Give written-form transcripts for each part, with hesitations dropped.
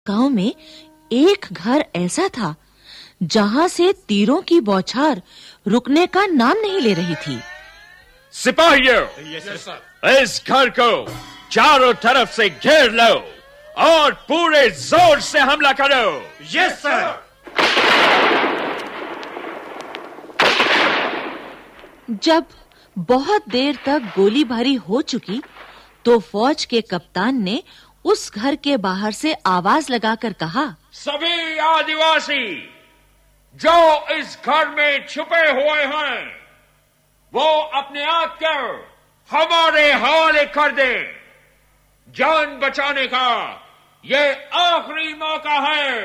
गांव में एक घर ऐसा था जहां से तीरों की बौछार रुकने का नाम नहीं ले रही थी। सिपाहियों, इस घर को चारों तरफ से घेर लो और पूरे जोर से हमला करो। Yes sir. जब बहुत देर तक गोलीबारी हो चुकी तो फौज के कप्तान ने उस घर के बाहर से आवाज लगाकर कहा, सभी आदिवासी जो इस घर में छुपे हुए हैं वो अपने आप को हमारे हवाले कर दें। जान बचाने का ये आखिरी मौका है।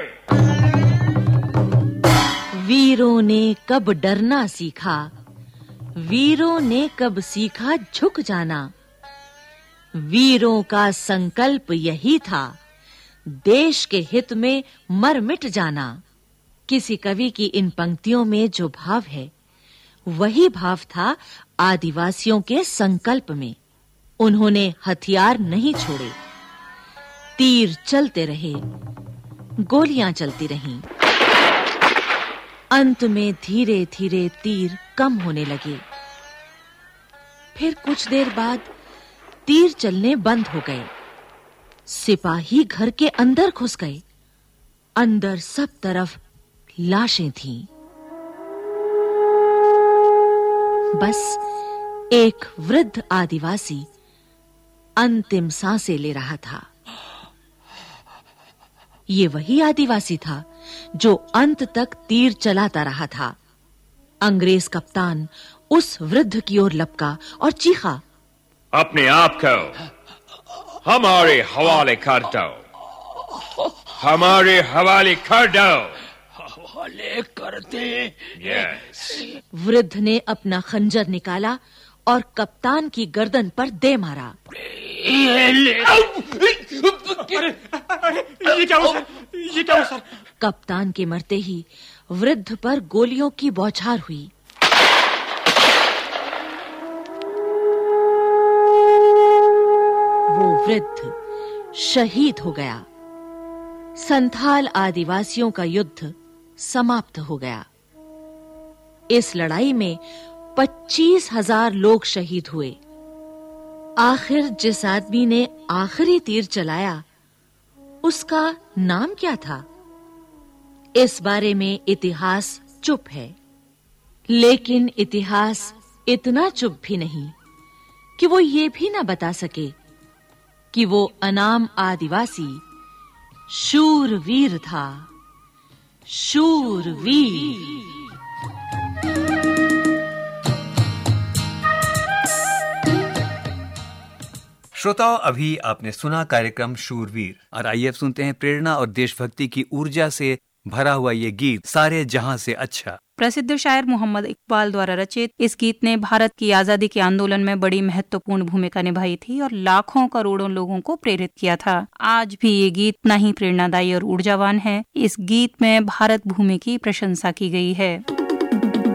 वीरों ने कब डरना सीखा, वीरों ने कब सीखा झुक जाना। वीरों का संकल्प यही था, देश के हित में मर मिट जाना। किसी कवि की इन पंक्तियों में जो भाव है वही भाव था आदिवासियों के संकल्प में। उन्होंने हथियार नहीं छोड़े, तीर चलते रहे, गोलियां चलती रहीं। अंत में धीरे-धीरे तीर कम होने लगे। फिर कुछ देर बाद तीर चलने बंद हो गए। सिपाही घर के अंदर घुस गए। अंदर सब तरफ लाशें थीं। बस एक वृद्ध आदिवासी अंतिम सांसें ले रहा था। ये वही आदिवासी था जो अंत तक तीर चलाता रहा था। अंग्रेज कप्तान उस वृद्ध की ओर लपका और चीखा, अपने आप को हमारे हवाले कर दो, हमारे हवाले कर दो। हवाले कर दे। यस। वृद्ध ने अपना खंजर निकाला और कप्तान की गर्दन पर दे मारा। ये क्या हुआ सर? ये क्या हुआ सर? कप्तान के मरते ही वृद्ध पर गोलियों की बौछार हुई। वो वृद्ध शहीद हो गया। संथाल आदिवासियों का युद्ध समाप्त हो गया। इस लड़ाई में 25,000 लोग शहीद हुए। आखिर जिस आदमी ने आखिरी तीर चलाया उसका नाम क्या था? इस बारे में इतिहास चुप है। लेकिन इतिहास इतना चुप भी नहीं कि वो ये भी ना बता सके कि वो अनाम आदिवासी शूरवीर था। शूरवीर। श्रोताओं, अभी आपने सुना कार्यक्रम शूरवीर। और आइए अब सुनते हैं प्रेरणा और देशभक्ति की ऊर्जा से भरा हुआ ये गीत, सारे जहां से अच्छा। प्रसिद्ध शायर मोहम्मद इकबाल द्वारा रचित इस गीत ने भारत की आजादी के आंदोलन में बड़ी महत्वपूर्ण भूमिका निभाई थी और लाखों करोड़ों लोगों को प्रेरित किया था। आज भी ये गीत इतना ही प्रेरणादायी और ऊर्जावान है। इस गीत में भारत भूमि की प्रशंसा की गई है।